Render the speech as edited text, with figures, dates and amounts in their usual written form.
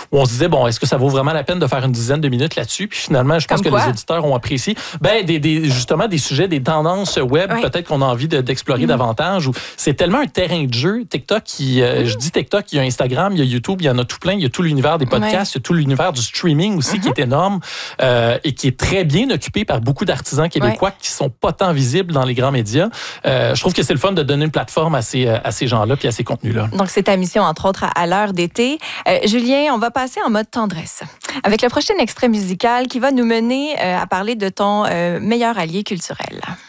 où on se disait, bon, est-ce que ça vaut vraiment la peine de faire une dizaine de minutes là-dessus? Puis finalement, je pense que les auditeurs ont apprécié. Justement, des sujets, des tendances web, peut-être qu'on a envie d'explorer davantage. C'est tellement un terrain de jeu. TikTok, je dis TikTok, il y a Instagram, il y a YouTube, il y en a tout plein. Il y a tout l'univers des podcasts, il y a tout l'univers du streaming aussi qui est énorme et qui est très bien occupé par beaucoup d'artisans québécois qui sont pas tant visibles dans les grands médias. Je trouve que c'est le fun de donner une plateforme à ces gens-là puis à ces contenus-là. Donc, c'est ta mission, entre autres, à l'heure d'été. Julien, on va passer en mode tendresse avec le prochain extrait musical qui va nous mener à parler de ton meilleur allié culturel.